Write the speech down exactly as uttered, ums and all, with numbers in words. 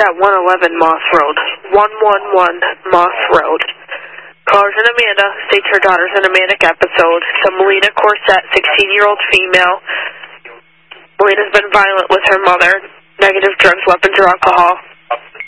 at one eleven Moss Road. one one one Moss Road. Callers and Amanda states her daughter's in a manic episode. So Melina Corsett, sixteen-year-old female. Melina's been violent with her mother. Negative drugs, weapons, or alcohol.